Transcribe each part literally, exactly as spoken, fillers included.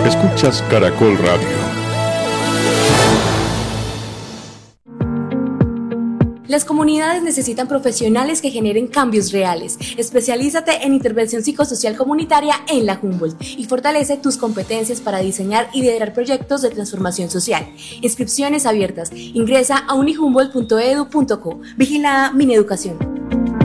Escuchas Caracol Radio. Las comunidades necesitan profesionales que generen cambios reales. Especialízate en intervención psicosocial comunitaria en la Humboldt y fortalece tus competencias para diseñar y liderar proyectos de transformación social. Inscripciones abiertas. Ingresa a unihumboldt punto edu punto co. Vigilada Mineducación.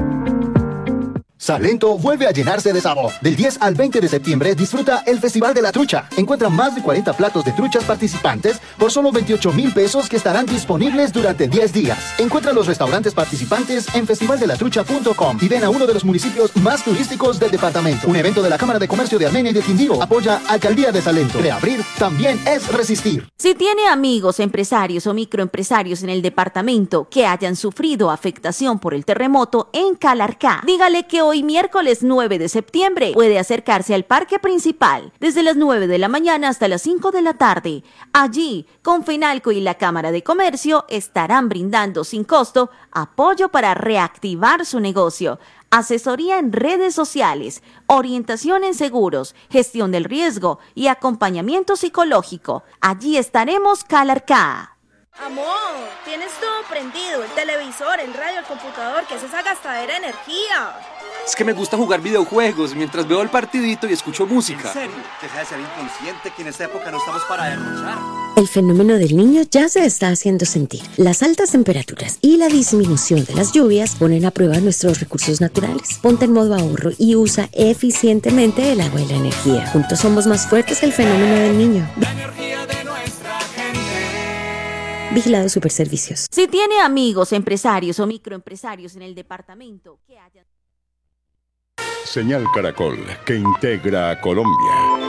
Salento vuelve a llenarse de sabor. Del diez al veinte de septiembre disfruta el Festival de la Trucha. Encuentra más de cuarenta platos de truchas participantes por solo veintiocho mil pesos que estarán disponibles durante diez días. Encuentra los restaurantes participantes en festival de la trucha punto com y ven a uno de los municipios más turísticos del departamento. Un evento de la Cámara de Comercio de Armenia y de Quindío. Apoya Alcaldía de Salento. Reabrir también es resistir. Si tiene amigos, empresarios o microempresarios en el departamento que hayan sufrido afectación por el terremoto en Calarcá, dígale que hoy miércoles nueve de septiembre puede acercarse al parque principal desde las nueve de la mañana hasta las cinco de la tarde. Allí, Confenalco y la Cámara de Comercio estarán brindando sin costo apoyo para reactivar su negocio, asesoría en redes sociales, orientación en seguros, gestión del riesgo y acompañamiento psicológico. Allí estaremos, Calarcá. Amor, tienes todo prendido, el televisor, el radio, el computador, ¿qué es esa gastadera de energía? Es que me gusta jugar videojuegos mientras veo el partidito y escucho música. ¿En serio? Deja de ser inconsciente, que en esta época no estamos para derrochar. El fenómeno del Niño ya se está haciendo sentir. Las altas temperaturas y la disminución de las lluvias ponen a prueba nuestros recursos naturales. Ponte en modo ahorro y usa eficientemente el agua y la energía. Juntos somos más fuertes que el fenómeno del Niño. La energía de nuestra gente. Vigilado Superservicios. Si tiene amigos, empresarios o microempresarios en el departamento que hayan... Señal Caracol, que integra a Colombia.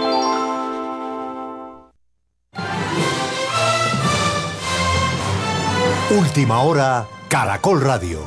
Última hora, Caracol Radio.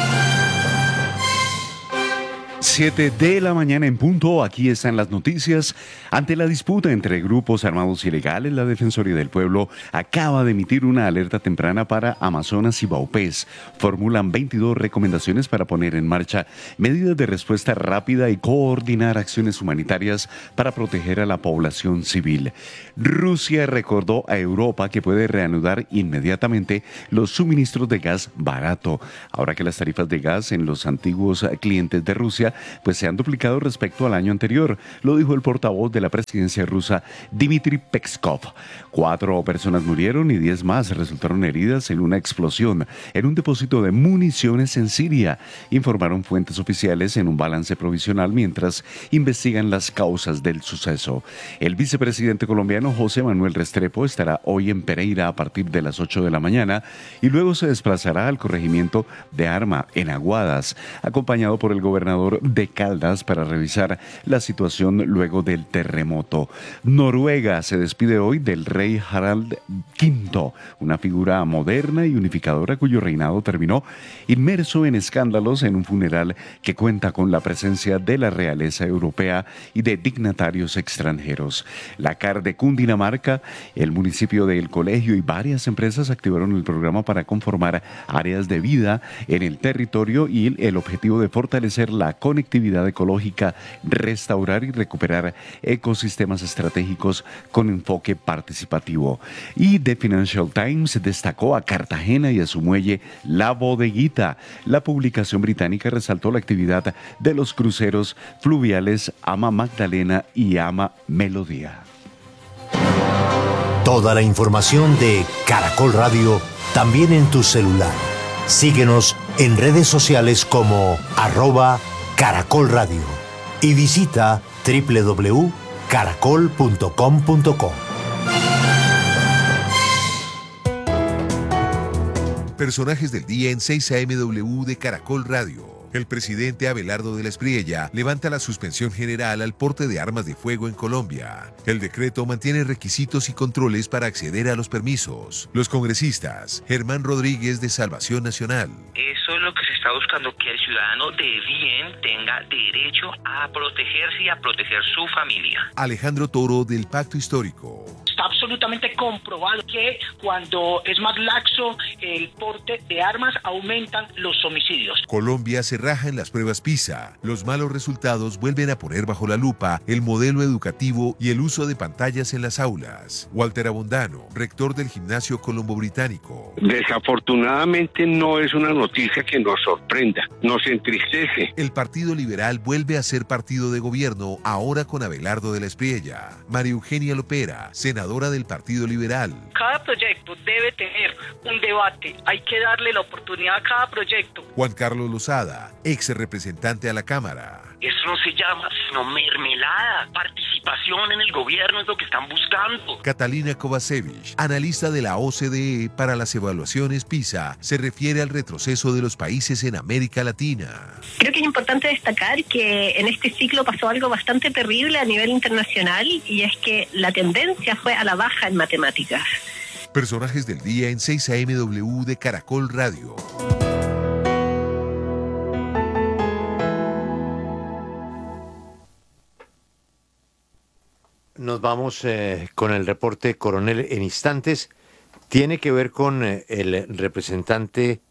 siete de la mañana en punto, aquí están las noticias. Ante la disputa entre grupos armados ilegales, la Defensoría del Pueblo acaba de emitir una alerta temprana para Amazonas y Baupés. Formulan veintidós recomendaciones para poner en marcha medidas de respuesta rápida y coordinar acciones humanitarias para proteger a la población civil. Rusia recordó a Europa que puede reanudar inmediatamente los suministros de gas barato, ahora que las tarifas de gas en los antiguos clientes de Rusia pues se han duplicado respecto al año anterior. Lo dijo el portavoz de la presidencia rusa, Dmitry Peskov. Cuatro personas murieron y diez más resultaron heridas en una explosión en un depósito de municiones en Siria, informaron fuentes oficiales en un balance provisional mientras investigan las causas del suceso. El vicepresidente colombiano José Manuel Restrepo estará hoy en Pereira a partir de las ocho de la mañana y luego se desplazará al corregimiento de Arma en Aguadas, acompañado por el gobernador de Caldas para revisar la situación luego del terremoto. Noruega se despide hoy del rey Harald quinto, una figura moderna y unificadora cuyo reinado terminó inmerso en escándalos en un funeral que cuenta con la presencia de la realeza europea y de dignatarios extranjeros. La C A R de Cundinamarca, el municipio de El Colegio y varias empresas activaron el programa para conformar áreas de vida en el territorio y el objetivo de fortalecer la conectividad ecológica, restaurar y recuperar ecosistemas estratégicos con enfoque participativo. Y The Financial Times destacó a Cartagena y a su muelle La Bodeguita. La publicación británica resaltó la actividad de los cruceros fluviales Ama Magdalena y Ama Melodía. Toda la información de Caracol Radio también en tu celular. Síguenos en redes sociales como arroba Caracol Radio y visita doble u doble u doble u punto caracol punto com punto co. Personajes del día en seis A M W de Caracol Radio. El presidente Abelardo de la Espriella levanta la suspensión general al porte de armas de fuego en Colombia. El decreto mantiene requisitos y controles para acceder a los permisos. Los congresistas, Germán Rodríguez de Salvación Nacional. Eso es lo que se está buscando, que el ciudadano de bien tenga derecho a protegerse y a proteger su familia. Alejandro Toro del Pacto Histórico. Está absolutamente absolutamente comprobado que cuando es más laxo el porte de armas aumentan los homicidios. Colombia se raja en las pruebas PISA. Los malos resultados vuelven a poner bajo la lupa el modelo educativo y el uso de pantallas en las aulas. Walter Abondano, rector del Gimnasio Colombo Británico. Desafortunadamente no es una noticia que nos sorprenda, nos entristece. El Partido Liberal vuelve a ser partido de gobierno, ahora con Abelardo de la Espriella. María Eugenia Lopera, senadora del Partido Liberal. Cada proyecto debe tener un debate, hay que darle la oportunidad a cada proyecto. Juan Carlos Lozada, ex representante a la Cámara. Eso no se llama sino mermelada. Participación en el gobierno es lo que están buscando. Catalina Kovacevic, analista de la O C D E para las evaluaciones PISA, se refiere al retroceso de los países en América Latina. Creo que es importante destacar que en este ciclo pasó algo bastante terrible a nivel internacional, y es que la tendencia fue a la baja en matemáticas. Personajes del día en seis A M W de Caracol Radio. Nos vamos eh, con el reporte Coronel en instantes. Tiene que ver con eh, el representante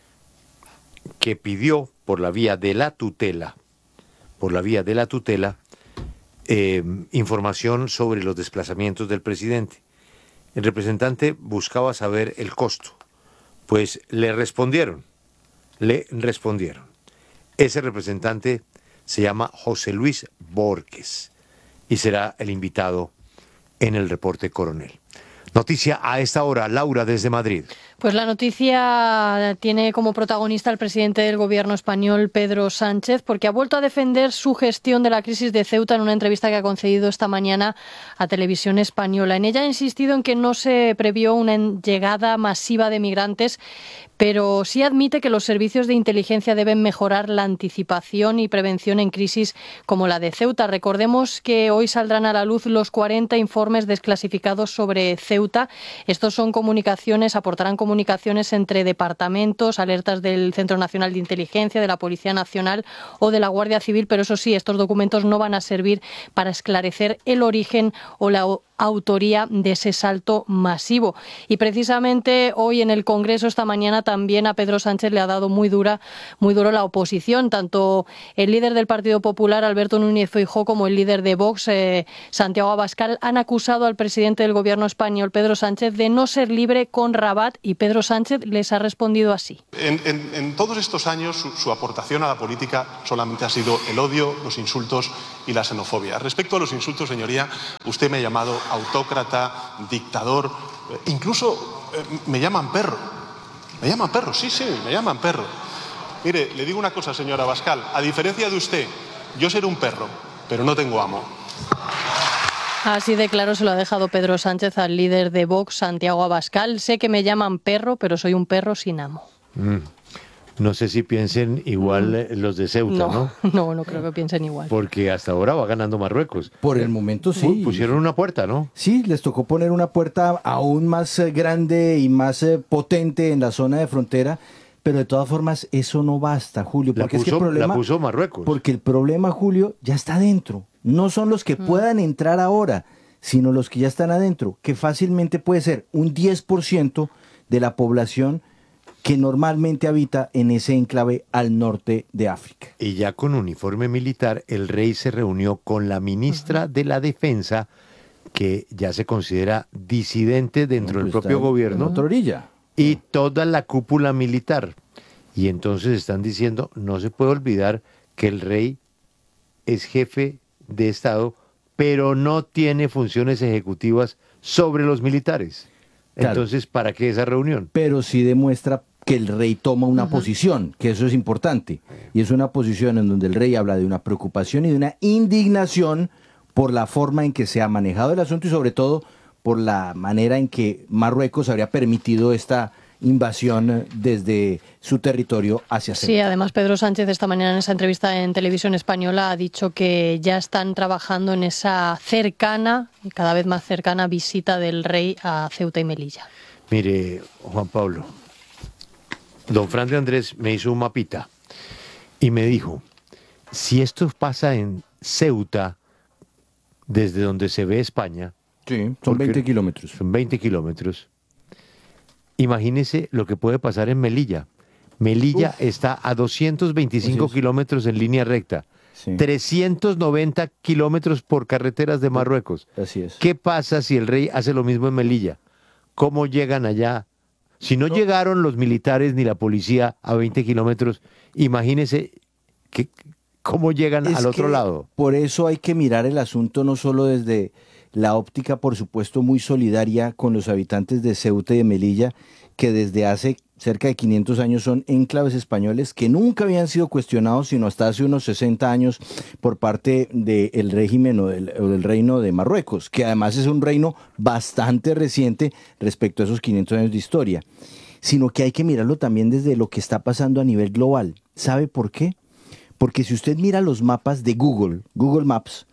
que pidió por la vía de la tutela, por la vía de la tutela, eh, información sobre los desplazamientos del presidente. El representante buscaba saber el costo. Pues le respondieron, le respondieron. Ese representante se llama José Luis Borges y será el invitado en el reporte Coronel. Noticia a esta hora, Laura, desde Madrid. Pues la noticia tiene como protagonista al presidente del gobierno español, Pedro Sánchez, porque ha vuelto a defender su gestión de la crisis de Ceuta en una entrevista que ha concedido esta mañana a Televisión Española. En ella ha insistido en que no se previó una llegada masiva de migrantes, pero sí admite que los servicios de inteligencia deben mejorar la anticipación y prevención en crisis como la de Ceuta. Recordemos que hoy saldrán a la luz los cuarenta informes desclasificados sobre Ceuta. Estos son comunicaciones, aportarán comunicaciones entre departamentos, alertas del Centro Nacional de Inteligencia, de la Policía Nacional o de la Guardia Civil, pero eso sí, estos documentos no van a servir para esclarecer el origen o la autoría de ese salto masivo. Y precisamente hoy en el Congreso, esta mañana, también a Pedro Sánchez le ha dado muy dura, muy duro la oposición. Tanto el líder del Partido Popular, Alberto Núñez Feijóo, como el líder de Vox, eh, Santiago Abascal, han acusado al presidente del gobierno español, Pedro Sánchez, de no ser libre con Rabat, y Pedro Sánchez les ha respondido así. En, en, en todos estos años su, su aportación a la política solamente ha sido el odio, los insultos y la xenofobia. Respecto a los insultos, señoría, usted me ha llamado autócrata, dictador, incluso eh, me llaman perro. Me llaman perro, sí, sí, me llaman perro. Mire, le digo una cosa, señora Abascal, a diferencia de usted, yo seré un perro, pero no tengo amo. Así de claro se lo ha dejado Pedro Sánchez al líder de Vox, Santiago Abascal. Sé que me llaman perro, pero soy un perro sin amo. Mm. No sé si piensen igual mm. los de Ceuta, ¿no? ¿no? No, no creo que piensen igual. Porque hasta ahora va ganando Marruecos. Por el momento sí. Pusieron una puerta, ¿no? Sí, les tocó poner una puerta aún más grande y más potente en la zona de frontera. Pero de todas formas, eso no basta, Julio. Porque la, puso, es que el problema, la puso Marruecos. Porque el problema, Julio, ya está adentro. No son los que mm. puedan entrar ahora, sino los que ya están adentro, que fácilmente puede ser un diez por ciento de la población que normalmente habita en ese enclave al norte de África. Y ya con uniforme militar, el rey se reunió con la ministra uh-huh. de la Defensa, que ya se considera disidente dentro no, pues del propio en, gobierno. En otra orilla. Y toda la cúpula militar. Y entonces están diciendo, no se puede olvidar que el rey es jefe de Estado, pero no tiene funciones ejecutivas sobre los militares. Claro. Entonces, ¿para qué esa reunión? Pero sí demuestra que el rey toma una uh-huh. posición, que eso es importante. Y es una posición en donde el rey habla de una preocupación y de una indignación por la forma en que se ha manejado el asunto y sobre todo por la manera en que Marruecos habría permitido esta invasión desde su territorio hacia Ceuta. Sí, además Pedro Sánchez esta mañana en esa entrevista en Televisión Española ha dicho que ya están trabajando en esa cercana y cada vez más cercana visita del rey a Ceuta y Melilla. Mire, Juan Pablo, don Fran de Andrés me hizo un mapita y me dijo, si esto pasa en Ceuta, desde donde se ve España, Sí, son veinte kilómetros. Son veinte kilómetros. Imagínese lo que puede pasar en Melilla. Melilla Uf. está a doscientos veinticinco kilómetros en línea recta. Sí. trescientos noventa kilómetros por carreteras de Marruecos. Así es. ¿Qué pasa si el rey hace lo mismo en Melilla? ¿Cómo llegan allá? Si no, no. llegaron los militares ni la policía a veinte kilómetros, imagínese que, cómo llegan es al otro lado. Por eso hay que mirar el asunto no solo desde la óptica, por supuesto, muy solidaria con los habitantes de Ceuta y de Melilla, que desde hace cerca de quinientos años son enclaves españoles que nunca habían sido cuestionados, sino hasta hace unos sesenta años por parte del régimen o del, o del reino de Marruecos, que además es un reino bastante reciente respecto a esos quinientos años de historia, sino que hay que mirarlo también desde lo que está pasando a nivel global. ¿Sabe por qué? Porque si usted mira los mapas de Google, Google Maps,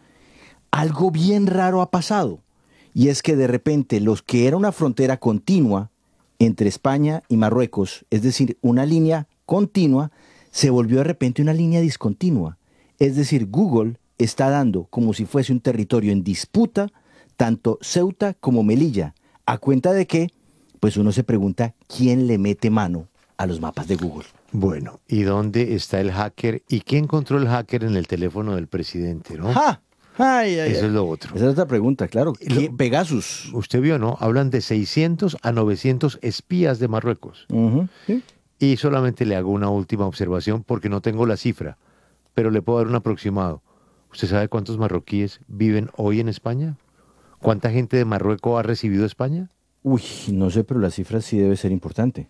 algo bien raro ha pasado, y es que de repente los que era una frontera continua entre España y Marruecos, es decir, una línea continua, se volvió de repente una línea discontinua. Es decir, Google está dando como si fuese un territorio en disputa, tanto Ceuta como Melilla, a cuenta de que, pues uno se pregunta, ¿quién le mete mano a los mapas de Google? Bueno, ¿y dónde está el hacker? ¿Y quién encontró el hacker en el teléfono del presidente, no? ¡Ja! Ay, ay, Eso ay. es lo otro. Esa es otra pregunta, claro. ¿Qué? Pegasus. Usted vio, ¿no? Hablan de seiscientos a novecientos espías de Marruecos. Uh-huh. ¿Sí? Y solamente le hago una última observación porque no tengo la cifra, pero le puedo dar un aproximado. ¿Usted sabe cuántos marroquíes viven hoy en España? ¿Cuánta gente de Marruecos ha recibido España? Uy, no sé, pero la cifra sí debe ser importante.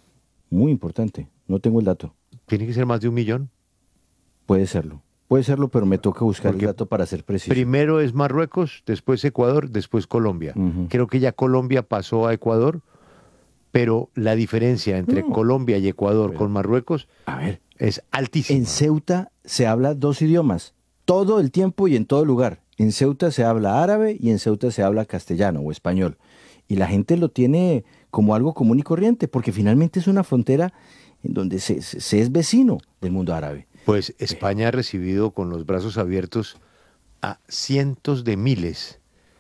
Muy importante. No tengo el dato. ¿Tiene que ser más de un millón? Puede serlo. Puede serlo, pero me toca buscar Porque el dato para ser preciso. Primero es Marruecos, después Ecuador, después Colombia. Uh-huh. Creo que ya Colombia pasó a Ecuador, pero la diferencia entre no. Colombia y Ecuador con Marruecos a ver, es altísima. En Ceuta se habla dos idiomas, todo el tiempo y en todo lugar. En Ceuta se habla árabe y en Ceuta se habla castellano o español. Y la gente lo tiene como algo común y corriente, porque finalmente es una frontera en donde se, se, se es vecino del mundo árabe. Pues España ha recibido con los brazos abiertos a cientos de miles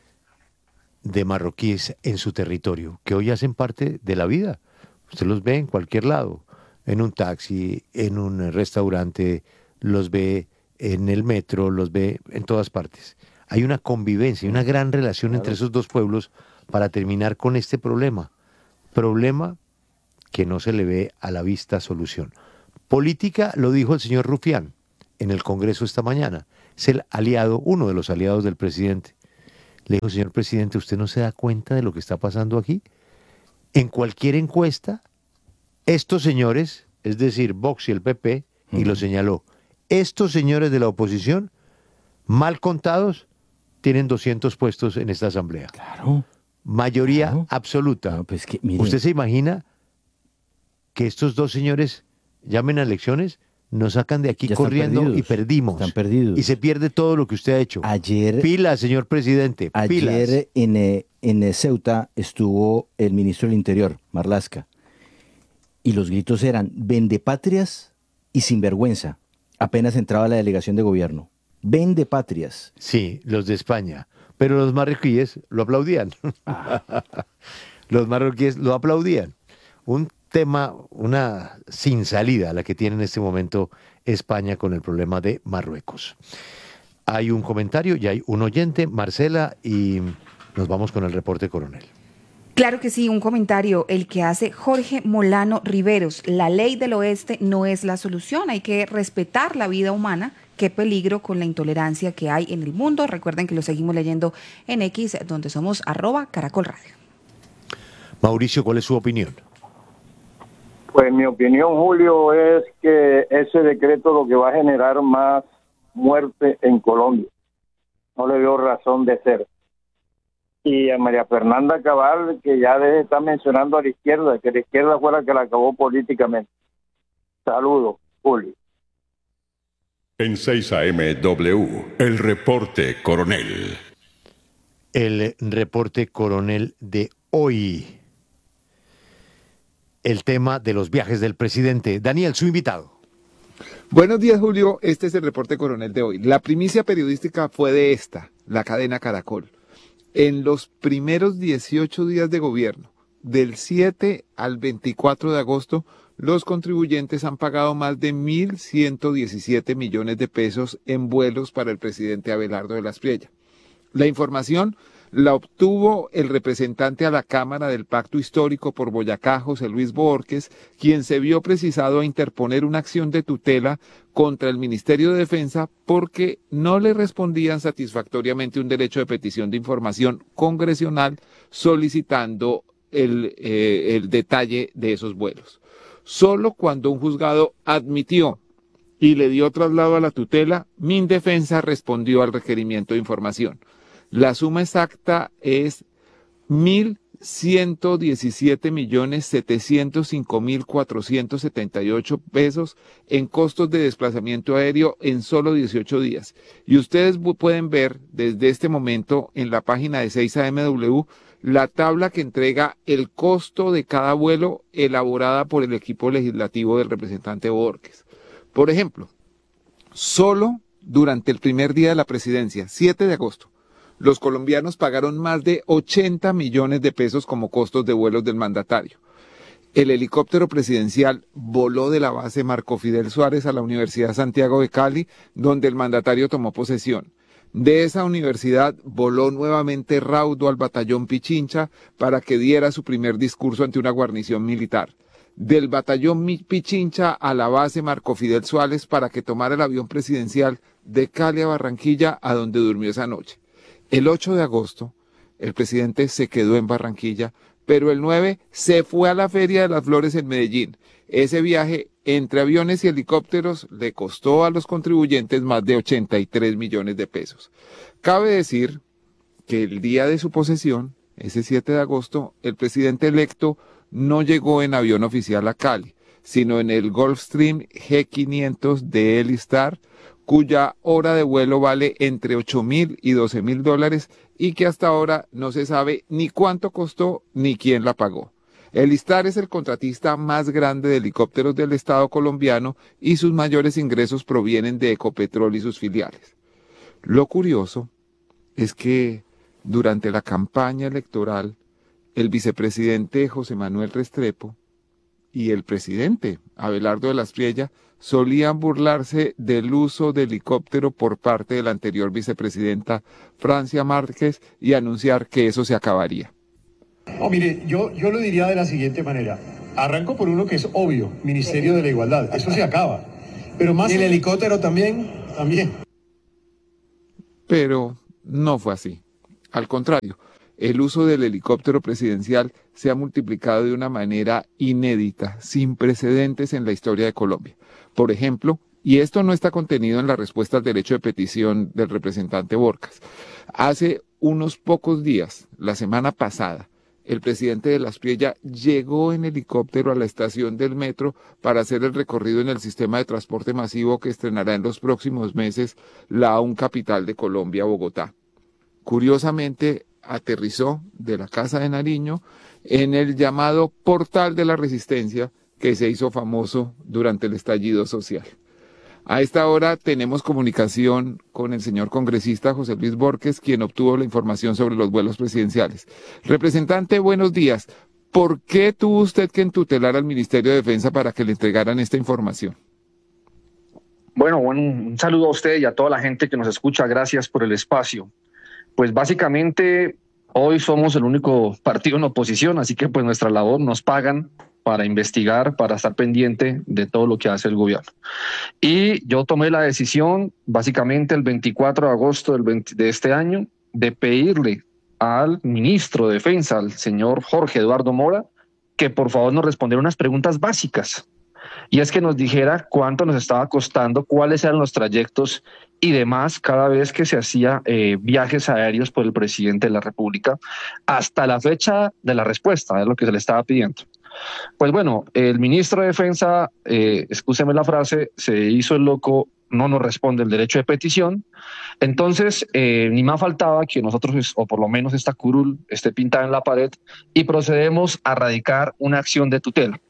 de marroquíes en su territorio, que hoy hacen parte de la vida. Usted los ve en cualquier lado, en un taxi, en un restaurante, los ve en el metro, los ve en todas partes. Hay una convivencia, una gran relación claro. entre esos dos pueblos para terminar con este problema. Problema que no se le ve a la vista solución. Política, lo dijo el señor Rufián en el Congreso esta mañana. Es el aliado, uno de los aliados del presidente. Le dijo, señor presidente, ¿usted no se da cuenta de lo que está pasando aquí? En cualquier encuesta, estos señores, es decir, Vox y el P P, y uh-huh. lo señaló, estos señores de la oposición, mal contados, tienen doscientos puestos en esta asamblea. Claro. Mayoría claro. absoluta. No, pues que, mire, ¿usted se imagina que estos dos señores llamen a elecciones, nos sacan de aquí corriendo y perdimos. Están perdidos. Y se pierde todo lo que usted ha hecho. Ayer, Pila, señor presidente, ayer pilas. en, eh, en Ceuta estuvo el ministro del Interior, Marlaska, y los gritos eran vendepatrias y sinvergüenza. Apenas entraba la delegación de gobierno. Vendepatrias. Sí, los de España. Pero los marroquíes lo aplaudían. Ah. Los marroquíes lo aplaudían. Un tema, una sin salida la que tiene en este momento España con el problema de Marruecos. Hay un comentario y hay un oyente, Marcela, y nos vamos con el reporte coronel. Claro que sí, un comentario, el que hace Jorge Molano Riveros. La ley del oeste no es la solución, hay que respetar la vida humana. Qué peligro con la intolerancia que hay en el mundo. Recuerden que lo seguimos leyendo en X, donde somos arroba Caracol Radio. Mauricio, ¿cuál es su opinión? Pues mi opinión, Julio, es que ese decreto lo que va a generar más muerte en Colombia. No le veo razón de ser. Y a María Fernanda Cabal, que ya debe estar mencionando a la izquierda, que la izquierda fue la que la acabó políticamente. Saludos, Julio. En seis A M W, el reporte coronel. El reporte coronel de hoy. El tema de los viajes del presidente. Daniel, su invitado. Buenos días, Julio. Este es el reporte coronel de hoy. La primicia periodística fue de esta, la cadena Caracol. En los primeros dieciocho días de gobierno, del siete al veinticuatro de agosto, los contribuyentes han pagado más de mil ciento diecisiete millones de pesos en vuelos para el presidente Abelardo de la Espriella. La información la obtuvo el representante a la Cámara del Pacto Histórico por Boyacá, José Luis Borges, quien se vio precisado a interponer una acción de tutela contra el Ministerio de Defensa porque no le respondían satisfactoriamente un derecho de petición de información congresional solicitando el, eh, el detalle de esos vuelos. Solo cuando un juzgado admitió y le dio traslado a la tutela, Mindefensa respondió al requerimiento de información. La suma exacta es mil ciento diecisiete millones setecientos cinco mil cuatrocientos setenta y ocho pesos en costos de desplazamiento aéreo en solo dieciocho días. Y ustedes pueden ver desde este momento en la página de seis A M W la tabla que entrega el costo de cada vuelo elaborada por el equipo legislativo del representante Borges. Por ejemplo, solo durante el primer día de la presidencia, siete de agosto, los colombianos pagaron más de ochenta millones de pesos como costos de vuelos del mandatario. El helicóptero presidencial voló de la base Marco Fidel Suárez a la Universidad Santiago de Cali, donde el mandatario tomó posesión. De esa universidad voló nuevamente raudo al batallón Pichincha para que diera su primer discurso ante una guarnición militar. Del batallón Pichincha a la base Marco Fidel Suárez para que tomara el avión presidencial de Cali a Barranquilla, a donde durmió esa noche. El ocho de agosto, el presidente se quedó en Barranquilla, pero el nueve se fue a la Feria de las Flores en Medellín. Ese viaje entre aviones y helicópteros le costó a los contribuyentes más de ochenta y tres millones de pesos. Cabe decir que el día de su posesión, ese siete de agosto, el presidente electo no llegó en avión oficial a Cali, sino en el Gulfstream G quinientos de Elistar, cuya hora de vuelo vale entre ocho mil y doce mil dólares y que hasta ahora no se sabe ni cuánto costó ni quién la pagó. Elistar es el contratista más grande de helicópteros del Estado colombiano y sus mayores ingresos provienen de Ecopetrol y sus filiales. Lo curioso es que durante la campaña electoral, el vicepresidente José Manuel Restrepo y el presidente Abelardo de la Espriella solían burlarse del uso de helicóptero por parte de la anterior vicepresidenta Francia Márquez y anunciar que eso se acabaría. No, mire, yo, yo lo diría de la siguiente manera. Arranco por uno que es obvio, Ministerio de la Igualdad. Eso se acaba. Pero más el helicóptero también, también. Pero no fue así. Al contrario, el uso del helicóptero presidencial se ha multiplicado de una manera inédita, sin precedentes en la historia de Colombia. Por ejemplo, y esto no está contenido en la respuesta al derecho de petición del representante Borges, hace unos pocos días, la semana pasada, el presidente de la Espriella llegó en helicóptero a la estación del metro para hacer el recorrido en el sistema de transporte masivo que estrenará en los próximos meses la aún capital de Colombia, Bogotá. Curiosamente, aterrizó de la Casa de Nariño en el llamado Portal de la Resistencia, que se hizo famoso durante el estallido social. A esta hora tenemos comunicación con el señor congresista José Luis Borges, quien obtuvo la información sobre los vuelos presidenciales. Representante, buenos días. ¿Por qué tuvo usted que entutelar al Ministerio de Defensa para que le entregaran esta información? Bueno, bueno, un saludo a usted y a toda la gente que nos escucha. Gracias por el espacio. Pues básicamente hoy somos el único partido en oposición, así que pues nuestra labor nos pagan para investigar, para estar pendiente de todo lo que hace el gobierno. Y yo tomé la decisión, básicamente el veinticuatro de agosto del veinte de este año, de pedirle al ministro de Defensa, al señor Jorge Eduardo Mora, que por favor nos respondiera unas preguntas básicas. Y es que nos dijera cuánto nos estaba costando, cuáles eran los trayectos y demás cada vez que se hacía eh, viajes aéreos por el presidente de la República, hasta la fecha de la respuesta, es lo que se le estaba pidiendo. Pues bueno, el ministro de Defensa, eh, excúseme la frase, se hizo el loco, no nos responde el derecho de petición. Entonces, eh, ni más faltaba que nosotros, o por lo menos esta curul, esté pintada en la pared y procedemos a radicar una acción de tutela.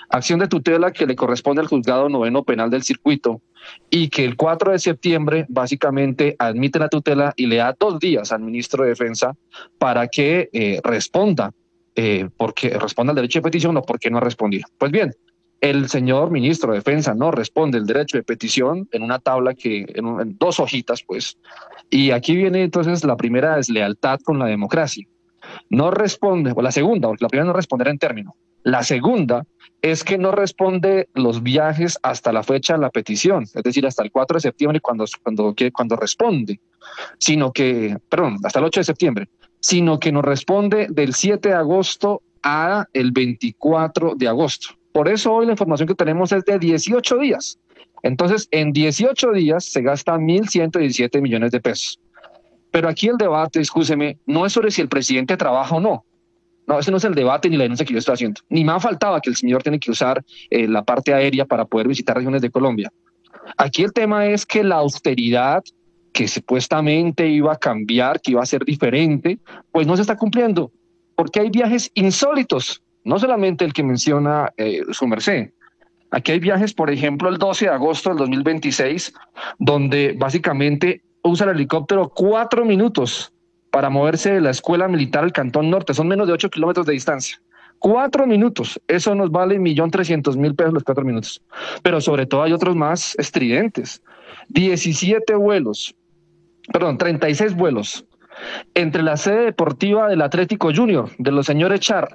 acción de tutela que le corresponde al juzgado noveno penal del circuito y que el cuatro de septiembre básicamente admite la tutela y le da dos días al ministro de Defensa para que eh, responda, eh, porque responda al derecho de petición o porque no ha respondido. Pues bien, el señor ministro de Defensa no responde el derecho de petición en una tabla que, en, un, en dos hojitas, pues, y aquí viene entonces la primera deslealtad con la democracia. No responde, o la segunda, porque la primera no responderá en término. La segunda es que no responde los viajes hasta la fecha de la petición, es decir, hasta el cuatro de septiembre cuando, cuando, cuando responde, sino que, perdón, hasta el ocho de septiembre, sino que nos responde del siete de agosto a el veinticuatro de agosto. Por eso hoy la información que tenemos es de dieciocho días. Entonces, en dieciocho días se gasta mil ciento diecisiete millones de pesos. Pero aquí el debate, escúcheme, no es sobre si el presidente trabaja o no. No, ese no es el debate ni la denuncia que yo estoy haciendo. Ni más faltaba que el señor tiene que usar eh, la parte aérea para poder visitar regiones de Colombia. Aquí el tema es que la austeridad que supuestamente iba a cambiar, que iba a ser diferente, pues no se está cumpliendo. Porque hay viajes insólitos, no solamente el que menciona eh, su merced. Aquí hay viajes, por ejemplo, el doce de agosto del dos mil veintiséis, donde básicamente usa el helicóptero cuatro minutos para moverse de la escuela militar al Cantón Norte. Son menos de ocho kilómetros de distancia. Cuatro minutos. Eso nos vale un millón trescientos mil pesos los cuatro minutos. Pero sobre todo hay otros más estridentes. diecisiete vuelos, perdón, treinta y seis vuelos entre la sede deportiva del Atlético Junior, de los señores Char,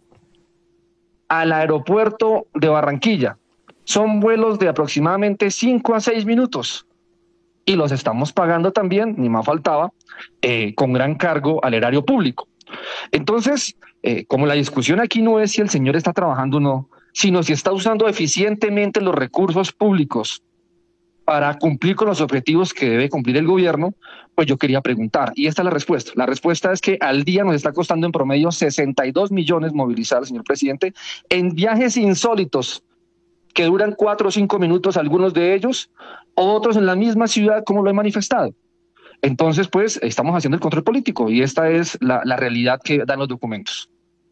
al aeropuerto de Barranquilla. Son vuelos de aproximadamente cinco a seis minutos. Y los estamos pagando también, ni más faltaba, eh, con gran cargo al erario público. Entonces, eh, como la discusión aquí no es si el señor está trabajando o no, sino si está usando eficientemente los recursos públicos para cumplir con los objetivos que debe cumplir el gobierno, pues yo quería preguntar, y esta es la respuesta. La respuesta es que al día nos está costando en promedio sesenta y dos millones movilizar, señor presidente, en viajes insólitos que duran cuatro o cinco minutos, algunos de ellos, otros en la misma ciudad, como lo he manifestado. Entonces, pues, estamos haciendo el control político y esta es la, la realidad que dan los documentos.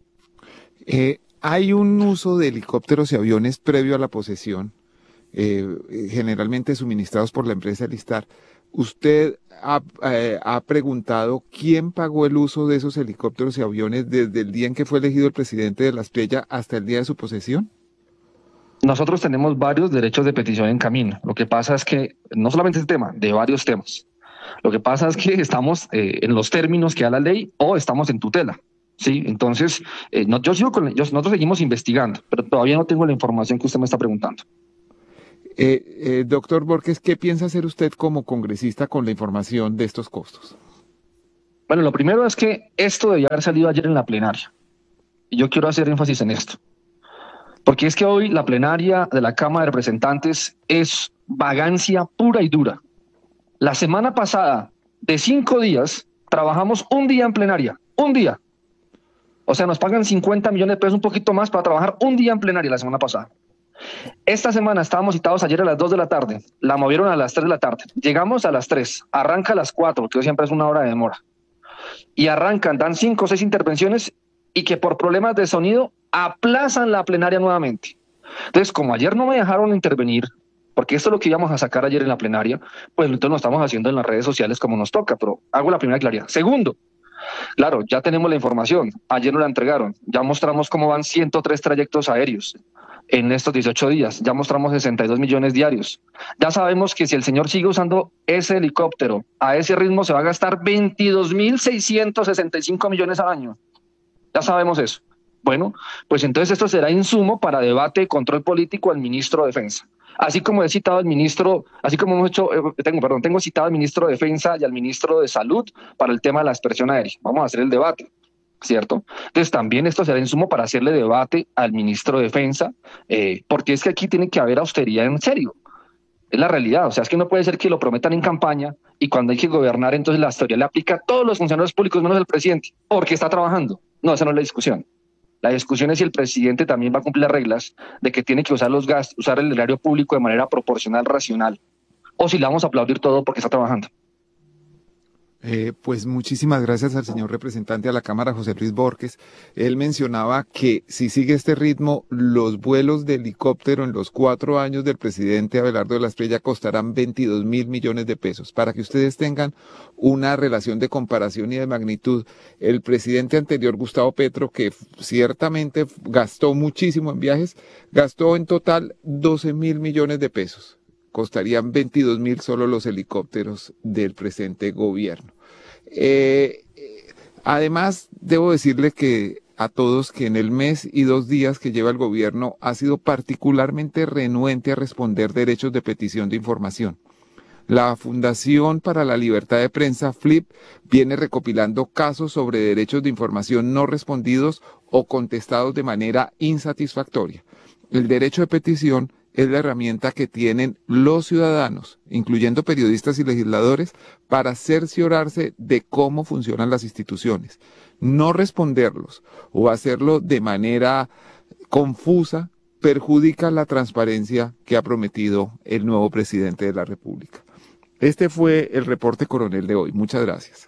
Eh, hay un uso de helicópteros y aviones previo a la posesión, eh, generalmente suministrados por la empresa Listar. ¿Usted ha, eh, ha preguntado quién pagó el uso de esos helicópteros y aviones desde el día en que fue elegido el presidente de La Espriella hasta el día de su posesión? Nosotros tenemos varios derechos de petición en camino. Lo que pasa es que, no solamente este tema, de varios temas. Lo que pasa es que estamos eh, en los términos que da la ley o estamos en tutela. ¿Sí? Entonces, eh, no, yo sigo con, yo, nosotros seguimos investigando, pero todavía no tengo la información que usted me está preguntando. Eh, eh, doctor Borges, ¿qué piensa hacer usted como congresista con la información de estos costos? Bueno, lo primero es que esto debió haber salido ayer en la plenaria. Y yo quiero hacer énfasis en esto. Porque es que hoy la plenaria de la Cámara de Representantes es vagancia pura y dura. La semana pasada, de cinco días, trabajamos un día en plenaria, un día. O sea, nos pagan cincuenta millones de pesos, un poquito más, para trabajar un día en plenaria la semana pasada. Esta semana estábamos citados ayer a las dos de la tarde, la movieron a las tres de la tarde. Llegamos a las tres, arranca a las cuatro, porque siempre es una hora de demora. Y arrancan, dan cinco o seis intervenciones y que por problemas de sonido aplazan la plenaria nuevamente. Entonces, como ayer no me dejaron intervenir, porque esto es lo que íbamos a sacar ayer en la plenaria, pues entonces lo estamos haciendo en las redes sociales como nos toca, pero hago la primera claridad. Segundo, claro, ya tenemos la información, ayer nos la entregaron, ya mostramos cómo van ciento tres trayectos aéreos en estos dieciocho días, ya mostramos sesenta y dos millones diarios, ya sabemos que si el señor sigue usando ese helicóptero a ese ritmo se va a gastar veintidós mil seiscientos sesenta y cinco millones al año, ya sabemos eso. Bueno, pues entonces esto será insumo para debate y control político al ministro de Defensa. Así como he citado al ministro, así como hemos hecho, eh, tengo, perdón, tengo citado al ministro de Defensa y al ministro de Salud para el tema de la aspersión aérea. Vamos a hacer el debate, ¿cierto? Entonces también esto será insumo para hacerle debate al ministro de Defensa, eh, porque es que aquí tiene que haber austeridad en serio. Es la realidad, o sea, es que no puede ser que lo prometan en campaña y cuando hay que gobernar, entonces la austeridad le aplica a todos los funcionarios públicos menos al presidente, porque está trabajando. No, esa no es la discusión. La discusión es si el presidente también va a cumplir las reglas de que tiene que usar los gastos, usar el erario público de manera proporcional, racional, o si le vamos a aplaudir todo porque está trabajando. Eh, pues muchísimas gracias al señor representante a la Cámara, José Luis Borges. Él mencionaba que si sigue este ritmo, los vuelos de helicóptero en los cuatro años del presidente Abelardo de la Espriella costarán veintidós mil millones de pesos. Para que ustedes tengan una relación de comparación y de magnitud, el presidente anterior, Gustavo Petro, que ciertamente gastó muchísimo en viajes, gastó en total doce mil millones de pesos. Costarían veintidós mil solo los helicópteros del presente gobierno. Eh, además, debo decirle que a todos que en el mes y dos días que lleva el gobierno ha sido particularmente renuente a responder derechos de petición de información. La Fundación para la Libertad de Prensa, FLIP, viene recopilando casos sobre derechos de información no respondidos o contestados de manera insatisfactoria. El derecho de petición es la herramienta que tienen los ciudadanos, incluyendo periodistas y legisladores, para cerciorarse de cómo funcionan las instituciones. No responderlos o hacerlo de manera confusa perjudica la transparencia que ha prometido el nuevo presidente de la República. Este fue el reporte coronel de hoy. Muchas gracias.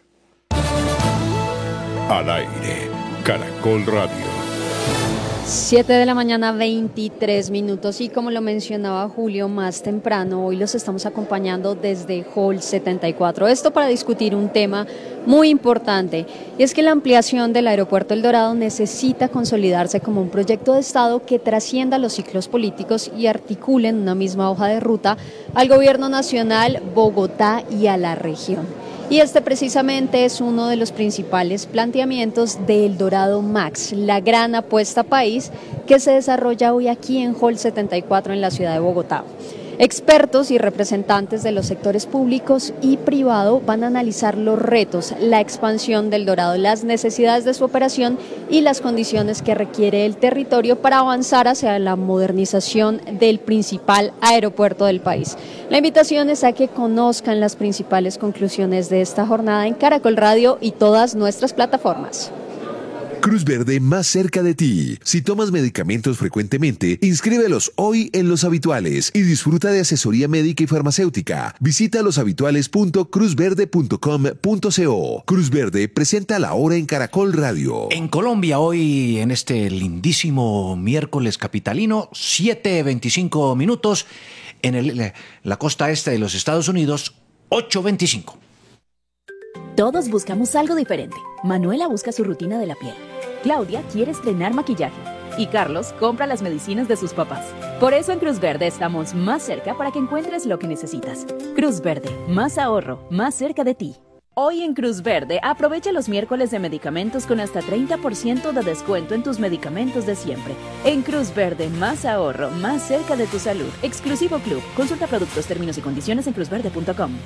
Al aire, Caracol Radio. siete de la mañana, veintitrés minutos, y como lo mencionaba Julio más temprano, hoy los estamos acompañando desde Hall setenta y cuatro. Esto para discutir un tema muy importante, y es que la ampliación del aeropuerto El Dorado necesita consolidarse como un proyecto de Estado que trascienda los ciclos políticos y articule en una misma hoja de ruta al gobierno nacional, Bogotá y a la región. Y este precisamente es uno de los principales planteamientos de El Dorado Max, la gran apuesta país que se desarrolla hoy aquí en Hall setenta y cuatro en la ciudad de Bogotá. Expertos y representantes de los sectores públicos y privado van a analizar los retos, la expansión del Dorado, las necesidades de su operación y las condiciones que requiere el territorio para avanzar hacia la modernización del principal aeropuerto del país. La invitación es a que conozcan las principales conclusiones de esta jornada en Caracol Radio y todas nuestras plataformas. Cruz Verde más cerca de ti. Si tomas medicamentos frecuentemente, inscríbelos hoy en Los Habituales y disfruta de asesoría médica y farmacéutica. Visita loshabituales punto cruz verde punto com punto co. Cruz Verde presenta la hora en Caracol Radio. En Colombia hoy, en este lindísimo miércoles capitalino, siete veinticinco minutos. En el, la costa este de los Estados Unidos, ocho veinticinco. Todos buscamos algo diferente. Manuela busca su rutina de la piel. Claudia quiere estrenar maquillaje. Y Carlos compra las medicinas de sus papás. Por eso en Cruz Verde estamos más cerca para que encuentres lo que necesitas. Cruz Verde, más ahorro, más cerca de ti. Hoy en Cruz Verde, aprovecha los miércoles de medicamentos con hasta treinta por ciento de descuento en tus medicamentos de siempre. En Cruz Verde, más ahorro, más cerca de tu salud. Exclusivo Club. Consulta productos, términos y condiciones en cruz verde punto com.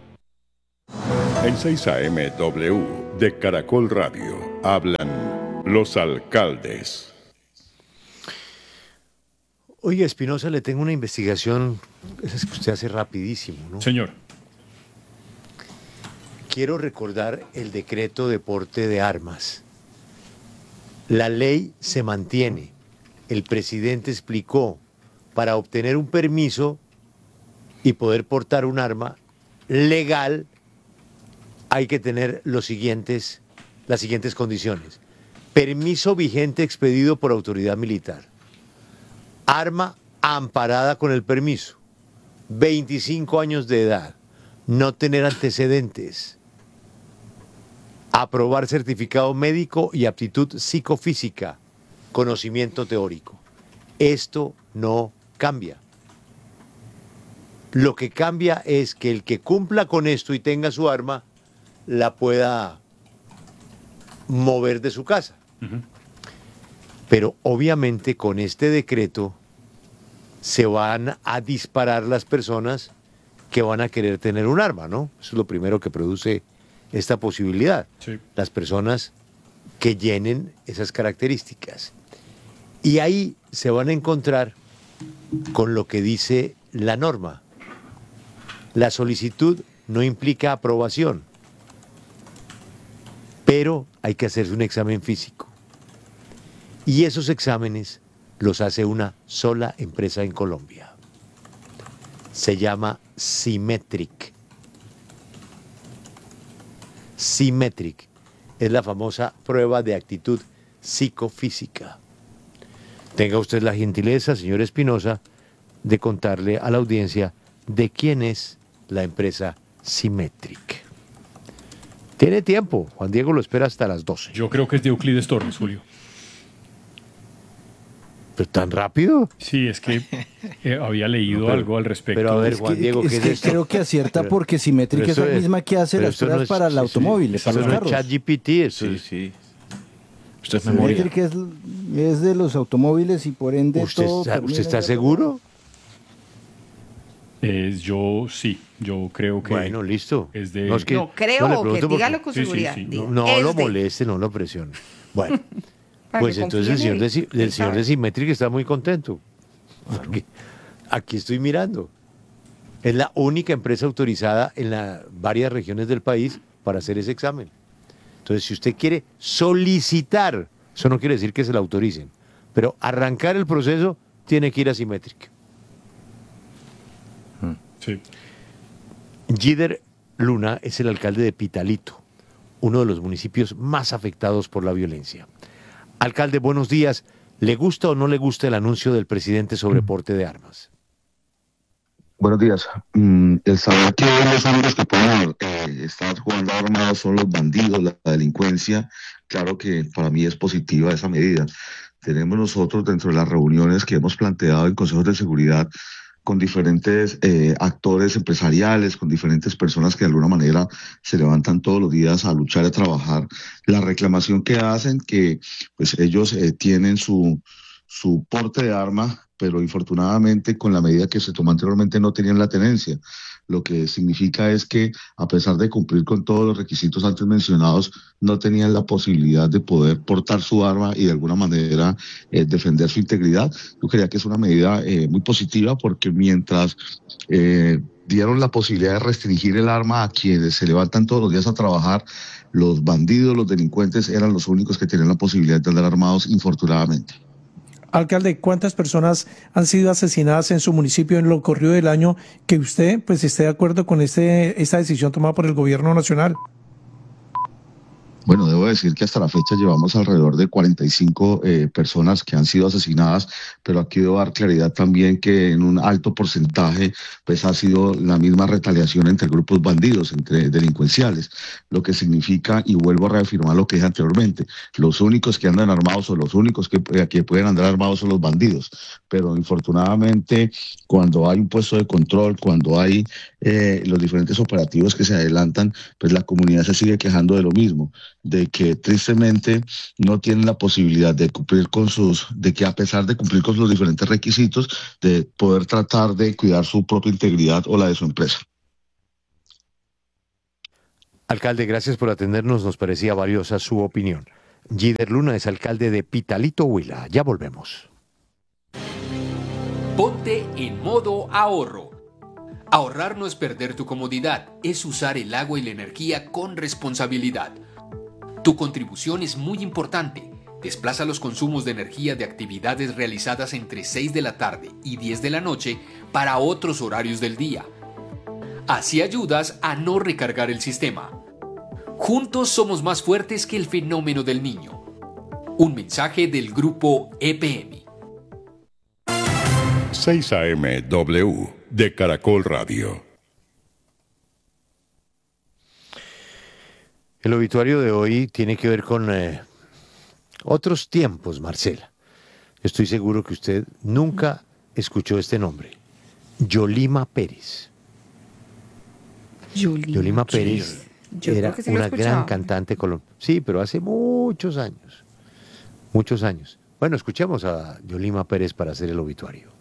En seis A M W de Caracol Radio hablan los alcaldes. Oiga, Espinosa, le tengo una investigación, esa es que usted hace rapidísimo, ¿no? Señor. Quiero recordar el decreto de porte de armas. La ley se mantiene. El presidente explicó, para obtener un permiso y poder portar un arma legal, hay que tener los siguientes, las siguientes condiciones. Permiso vigente expedido por autoridad militar. Arma amparada con el permiso. veinticinco años de edad. No tener antecedentes. Aprobar certificado médico y aptitud psicofísica. Conocimiento teórico. Esto no cambia. Lo que cambia es que el que cumpla con esto y tenga su arma, la pueda mover de su casa. Uh-huh. Pero obviamente con este decreto se van a disparar las personas que van a querer tener un arma, ¿no? Eso es lo primero que produce esta posibilidad. Sí. Las personas que llenen esas características. Y ahí se van a encontrar con lo que dice la norma. La solicitud no implica aprobación, pero hay que hacerse un examen físico. Y esos exámenes los hace una sola empresa en Colombia. Se llama Symmetric. Symmetric. Es la famosa prueba de actitud psicofísica. Tenga usted la gentileza, señor Espinosa, de contarle a la audiencia de quién es la empresa Symmetric. Tiene tiempo, Juan Diego lo espera hasta las doce. Yo creo que es de Euclides Torres, Julio. ¿Pero tan rápido? Sí, es que eh, había leído No, pero- algo al respecto. pero a ver, Es Juan que- Diego, ¿qué es es que esto? creo que acierta Pero- porque Symmetric pero es la eso es- misma que hace pero las esto no pruebas es- para el sí, sí, automóvil, eso para los no es carros. ChatGPT, eso Sí, es- sí. Esto es memoria. Symmetric es, es de los automóviles y por ende ¿Usted todo está, termina ¿Usted está en- seguro? Eh, yo sí, yo creo que. Bueno, listo. Es de. No, es que- No, creo le o que pregunto porque- dígalo con Sí, sí, seguridad. sí, diga, No, no es lo de- moleste, no lo presione. Bueno, Para pues que entonces el confíe señor en de, él, Sy- él el señor sabe. de Symmetric está muy contento. Porque aquí estoy mirando. Es la única empresa autorizada en la, varias regiones del país para hacer ese examen. Entonces, si usted quiere solicitar, eso no quiere decir que se lo autoricen, pero arrancar el proceso tiene que ir a Symmetric. Sí. Gider Luna es el alcalde de Pitalito, uno de los municipios más afectados por la violencia. Alcalde, buenos días. ¿Le gusta o no le gusta el anuncio del presidente sobre porte de armas? Buenos días. Mm, el saber que los hombres que pueden eh, estar jugando armados son los bandidos, la, la delincuencia, claro que para mí es positiva esa medida. Tenemos nosotros dentro de las reuniones que hemos planteado en consejos de seguridad con diferentes eh, actores empresariales, con diferentes personas que de alguna manera se levantan todos los días a luchar y a trabajar. La reclamación que hacen que pues ellos eh, tienen su, su porte de arma, pero infortunadamente con la medida que se tomó anteriormente no tenían la tenencia. Lo que significa es que a pesar de cumplir con todos los requisitos antes mencionados, no tenían la posibilidad de poder portar su arma y de alguna manera eh, defender su integridad. Yo creía que es una medida eh, muy positiva porque mientras eh, dieron la posibilidad de restringir el arma a quienes se levantan todos los días a trabajar, los bandidos, los delincuentes eran los únicos que tenían la posibilidad de andar armados, infortunadamente. Alcalde, ¿cuántas personas han sido asesinadas en su municipio en lo corrido del año que usted pues esté de acuerdo con este, esta decisión tomada por el gobierno nacional? Bueno, debo decir que hasta la fecha llevamos alrededor de cuarenta y cinco eh, personas que han sido asesinadas, pero aquí debo dar claridad también que en un alto porcentaje pues ha sido la misma retaliación entre grupos bandidos, entre delincuenciales, lo que significa, y vuelvo a reafirmar lo que dije anteriormente, los únicos que andan armados o los únicos que, que pueden andar armados son los bandidos, pero infortunadamente cuando hay un puesto de control, cuando hay eh, los diferentes operativos que se adelantan, pues la comunidad se sigue quejando de lo mismo, de que tristemente no tienen la posibilidad de cumplir con sus, de que a pesar de cumplir con los diferentes requisitos, de poder tratar de cuidar su propia integridad o la de su empresa. Alcalde, gracias por atendernos, nos parecía valiosa su opinión. Gider Luna es alcalde de Pitalito, Huila. Ya volvemos. Ponte en modo ahorro. Ahorrar no es perder tu comodidad, es usar el agua y la energía con responsabilidad. Tu contribución es muy importante. Desplaza los consumos de energía de actividades realizadas entre seis de la tarde y diez de la noche para otros horarios del día. Así ayudas a no recargar el sistema. Juntos somos más fuertes que el fenómeno del niño. Un mensaje del grupo E P M. seis A M W de Caracol Radio. El obituario de hoy tiene que ver con eh, otros tiempos, Marcela. Estoy seguro que usted nunca escuchó este nombre. Yolima Pérez. Yolima, Yolima Pérez Yo era creo que sí lo he una escuchado. gran cantante colombiana. Sí, pero hace muchos años. Muchos años. Bueno, escuchemos a Yolima Pérez para hacer el obituario.